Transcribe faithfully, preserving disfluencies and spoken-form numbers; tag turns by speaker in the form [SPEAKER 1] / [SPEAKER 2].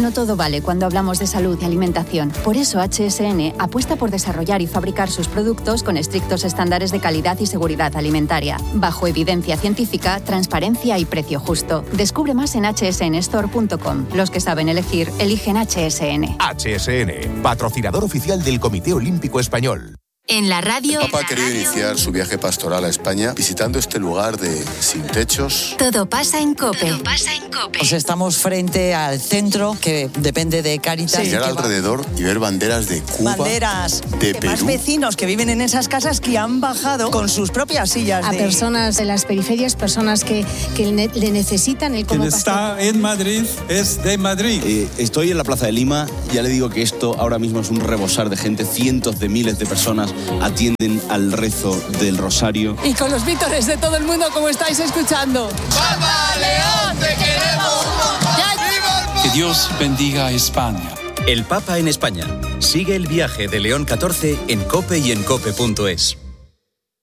[SPEAKER 1] No todo vale cuando hablamos de salud y alimentación. Por eso H S N apuesta por desarrollar y fabricar sus productos con estrictos estándares de calidad y seguridad alimentaria, bajo evidencia científica, transparencia y precio justo. Descubre más en h s n store punto com. Los que saben elegir, eligen H S N.
[SPEAKER 2] H S N, patrocinador oficial del Comité Olímpico Español.
[SPEAKER 3] En la radio...
[SPEAKER 4] El Papa ha querido iniciar su viaje pastoral a España visitando este lugar de sin techos.
[SPEAKER 3] Todo pasa en COPE.
[SPEAKER 5] Todo pasa en COPE.
[SPEAKER 6] Pues estamos frente al centro que depende de Cáritas.
[SPEAKER 4] Sí. Mirar alrededor y ver banderas de Cuba,
[SPEAKER 6] banderas
[SPEAKER 4] de
[SPEAKER 6] de
[SPEAKER 4] Perú.
[SPEAKER 6] más vecinos que viven en esas casas que han bajado con sus propias sillas.
[SPEAKER 7] A
[SPEAKER 6] de...
[SPEAKER 7] personas de las periferias, personas que, que le, le necesitan el como
[SPEAKER 8] Quien está en Madrid es de Madrid.
[SPEAKER 9] Eh, estoy en la Plaza de Lima, ya le digo que esto ahora mismo es un rebosar de gente, cientos de miles de personas atienden al rezo del rosario.
[SPEAKER 7] Y con los vítores de todo el mundo, como estáis escuchando.
[SPEAKER 10] ¡Papa León, te queremos!
[SPEAKER 11] Que Dios bendiga a España.
[SPEAKER 12] El Papa en España. Sigue el viaje de León catorce en COPE y en cope punto es.